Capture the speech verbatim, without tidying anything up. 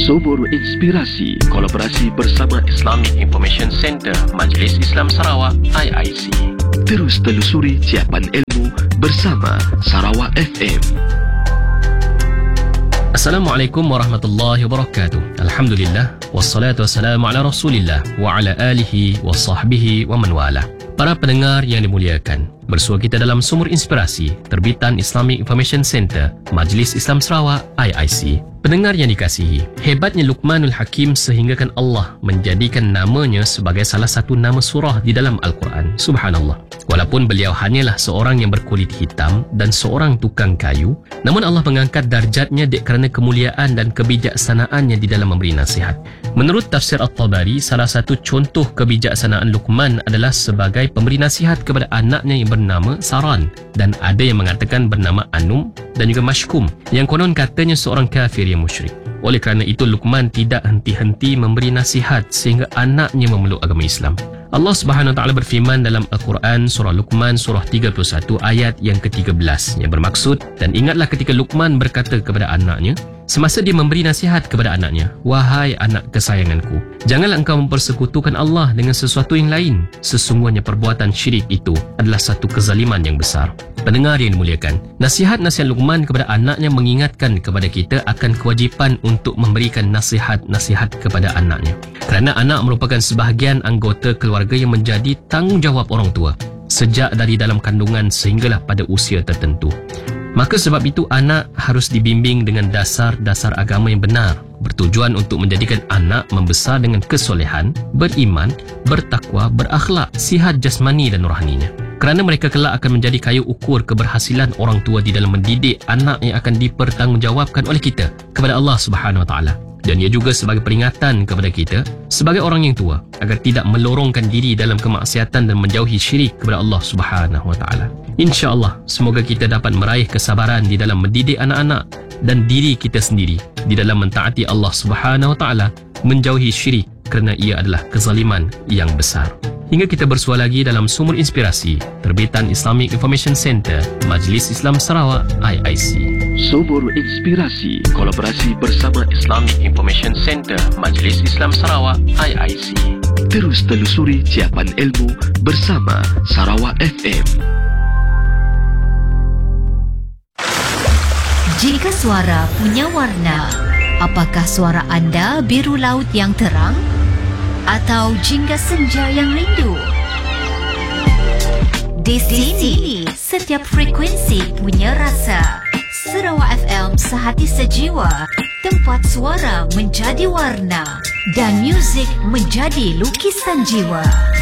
Sumur Inspirasi, kolaborasi bersama Islamic Information Center Majlis Islam Sarawak I I C. Terus telusuri ciapan ilmu bersama Sarawak F M. Assalamualaikum warahmatullahi wabarakatuh. Alhamdulillah, wassalatu wassalamu ala rasulillah wa ala alihi wa sahbihi wa man wala. Para pendengar yang dimuliakan, bersua kita dalam Sumur Inspirasi, terbitan Islamic Information Center Majlis Islam Sarawak I I C. Pendengar yang dikasihi, hebatnya Luqmanul Hakim sehinggakan Allah menjadikan namanya sebagai salah satu nama surah di dalam Al-Quran. Subhanallah. Walaupun beliau hanyalah seorang yang berkulit hitam dan seorang tukang kayu, namun Allah mengangkat darjatnya dek kerana kemuliaan dan kebijaksanaannya di dalam memberi nasihat. Menurut tafsir At-Tabari, salah satu contoh kebijaksanaan Luqman adalah sebagai pemberi nasihat kepada anaknya yang bernama Saran, dan ada yang mengatakan bernama Anum dan juga Mashkum, yang konon katanya seorang kafir yang musyrik. Oleh kerana itu, Luqman tidak henti-henti memberi nasihat sehingga anaknya memeluk agama Islam. Allah Subhanahu Wa Taala berfirman dalam Al-Quran surah Luqman surah tiga puluh satu ayat yang ke tiga belas yang bermaksud, dan ingatlah ketika Luqman berkata kepada anaknya semasa dia memberi nasihat kepada anaknya, wahai anak kesayanganku, janganlah engkau mempersekutukan Allah dengan sesuatu yang lain. Sesungguhnya perbuatan syirik itu adalah satu kezaliman yang besar. Pendengar yang dimuliakan, nasihat-nasihat Luqman kepada anaknya mengingatkan kepada kita akan kewajipan untuk memberikan nasihat-nasihat kepada anaknya, kerana anak merupakan sebahagian anggota keluarga yang menjadi tanggungjawab orang tua sejak dari dalam kandungan sehinggalah pada usia tertentu. Maka sebab itu anak harus dibimbing dengan dasar-dasar agama yang benar, bertujuan untuk menjadikan anak membesar dengan kesolehan, beriman, bertakwa, berakhlak, sihat jasmani dan rohaninya. Kerana mereka kelak akan menjadi kayu ukur keberhasilan orang tua di dalam mendidik anak yang akan dipertanggungjawabkan oleh kita kepada Allah Subhanahu Wa Taala. Dan ia juga sebagai peringatan kepada kita sebagai orang yang tua agar tidak melorongkan diri dalam kemaksiatan dan menjauhi syirik kepada Allah Subhanahu Wa Taala. InsyaAllah, semoga kita dapat meraih kesabaran di dalam mendidik anak-anak dan diri kita sendiri di dalam mentaati Allah Subhanahu Wa Taala, menjauhi syirik kerana ia adalah kezaliman yang besar. Hingga kita bersua lagi dalam Sumur Inspirasi, terbitan Islamic Information Center Majlis Islam Sarawak I I C. Sumur Inspirasi, kolaborasi bersama Islamic Information Center Majlis Islam Sarawak I I C. Terus telusuri ciapan ilmu bersama Sarawak F M. Jika suara punya warna, apakah suara anda biru laut yang terang? Atau jingga senja yang rindu? Di sini, setiap frekuensi punya rasa. Sarawak F M sehati sejiwa, tempat suara menjadi warna dan muzik menjadi lukisan jiwa.